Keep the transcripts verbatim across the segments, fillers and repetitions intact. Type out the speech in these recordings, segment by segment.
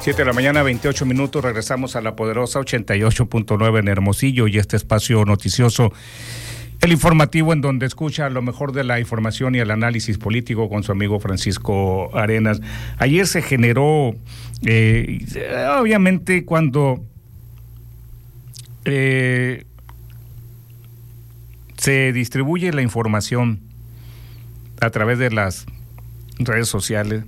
Siete de la mañana, veintiocho minutos, regresamos a la poderosa ochenta y ocho punto nueve en Hermosillo y este espacio noticioso, el informativo, en donde escucha lo mejor de la información y el análisis político con su amigo Francisco Arenas. Ayer se generó, eh, obviamente cuando eh, se distribuye la información a través de las redes sociales,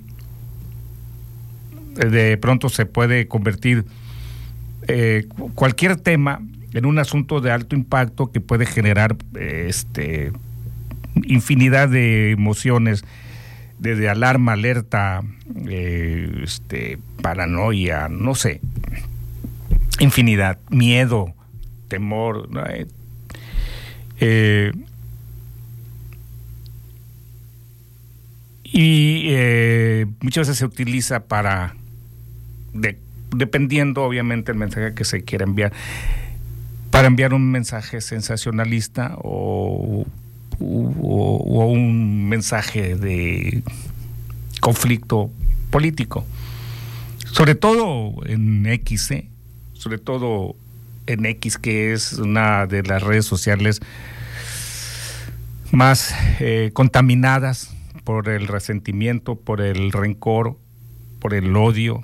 de pronto se puede convertir eh, cualquier tema en un asunto de alto impacto que puede generar este infinidad de emociones, desde alarma, alerta, eh, este paranoia, no sé, infinidad, miedo, temor, ¿no? eh, eh, y eh, muchas veces se utiliza para De, dependiendo obviamente el mensaje que se quiera enviar, para enviar un mensaje sensacionalista o, o, o un mensaje de conflicto político, sobre todo en X, ¿eh? sobre todo en X, que es una de las redes sociales más eh, contaminadas por el resentimiento, por el rencor, por el odio,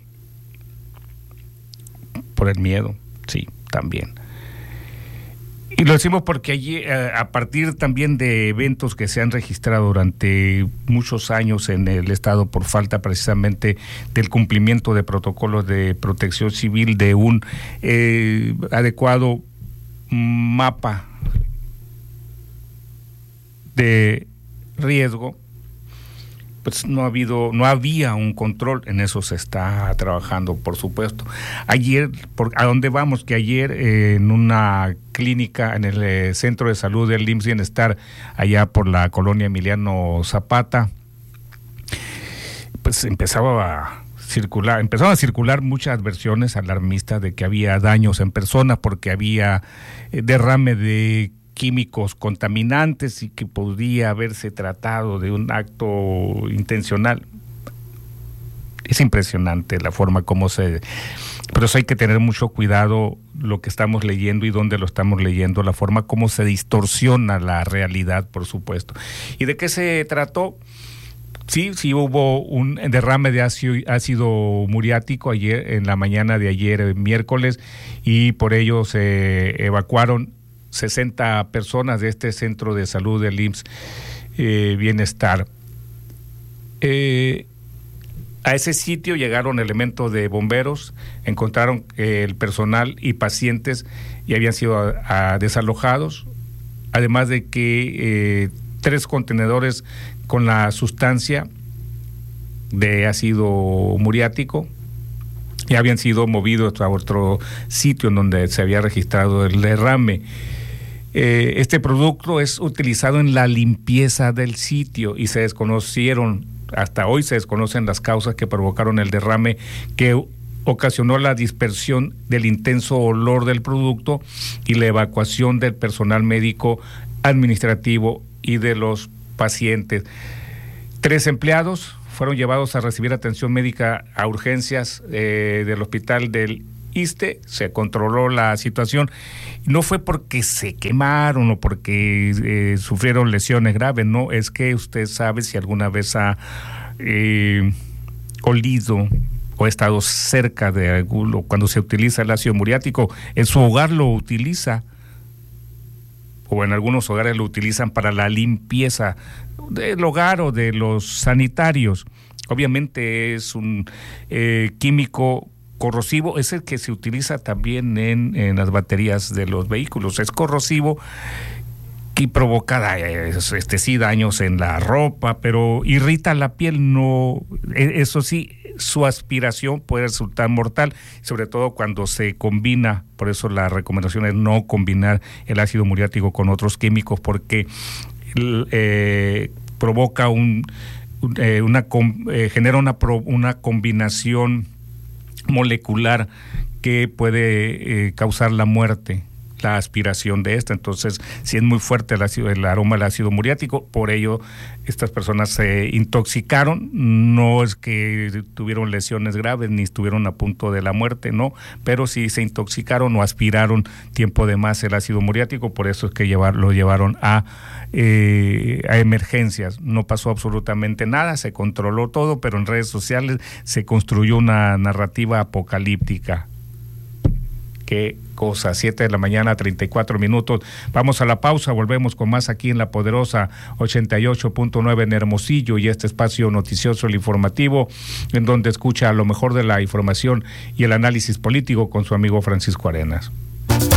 por el miedo, sí, también. Y lo decimos porque allí, a partir también de eventos que se han registrado durante muchos años en el Estado por falta precisamente del cumplimiento de protocolos de protección civil, de un eh, adecuado mapa de riesgo, pues no ha habido, no había un control. En eso se está trabajando, por supuesto. Ayer, por, ¿a dónde vamos? Que ayer eh, en una clínica, en el eh, Centro de Salud del I M S S Bienestar, allá por la colonia Emiliano Zapata, pues empezaba a circular, empezaron a circular muchas versiones alarmistas de que había daños en personas porque había eh, derrame de químicos contaminantes y que podría haberse tratado de un acto intencional. Es impresionante la forma como se... Pero eso hay que tener mucho cuidado lo que estamos leyendo y dónde lo estamos leyendo, la forma como se distorsiona la realidad, por supuesto. ¿Y de qué se trató? Sí, sí hubo un derrame de ácido, ácido muriático ayer, en la mañana de ayer, miércoles, y por ello se evacuaron sesenta personas de este centro de salud del I M S S eh, Bienestar. Eh, a ese sitio llegaron elementos de bomberos, encontraron que el personal y pacientes ya habían sido a, a desalojados, además de que eh, tres contenedores con la sustancia de ácido muriático ya habían sido movidos a otro sitio en donde se había registrado el derrame. Eh, este producto es utilizado en la limpieza del sitio y se desconocieron, hasta hoy se desconocen las causas que provocaron el derrame que ocasionó la dispersión del intenso olor del producto y la evacuación del personal médico, administrativo y de los pacientes. Tres empleados fueron llevados a recibir atención médica a urgencias eh, del hospital del ISSSTE. Se controló la situación. No fue porque se quemaron o porque eh, sufrieron lesiones graves, no, es que usted sabe si alguna vez ha eh, olido o ha estado cerca de alguno, cuando se utiliza el ácido muriático, en su hogar lo utiliza, o en algunos hogares lo utilizan para la limpieza del hogar o de los sanitarios. Obviamente es un eh, químico corrosivo, es el que se utiliza también en, en las baterías de los vehículos. Es corrosivo y provoca este, sí, daños en la ropa, pero irrita la piel, no, eso sí, su aspiración puede resultar mortal, sobre todo cuando se combina. Por eso la recomendación es no combinar el ácido muriático con otros químicos, porque eh, provoca un, eh, una eh, genera una, una combinación molecular que puede eh, causar la muerte, la aspiración de esta. Entonces, si es muy fuerte el, ácido, el aroma del ácido muriático, por ello estas personas se intoxicaron. No es que tuvieron lesiones graves ni estuvieron a punto de la muerte, no, pero sí se intoxicaron o aspiraron tiempo de más el ácido muriático, por eso es que llevar, lo llevaron a, eh, a emergencias. No pasó absolutamente nada, se controló todo, pero en redes sociales se construyó una narrativa apocalíptica. Qué cosa, siete de la mañana, treinta y cuatro minutos. Vamos a la pausa, volvemos con más aquí en La Poderosa ochenta y ocho punto nueve en Hermosillo, y este espacio noticioso, el informativo, en donde escucha lo mejor de la información y el análisis político con su amigo Francisco Arenas.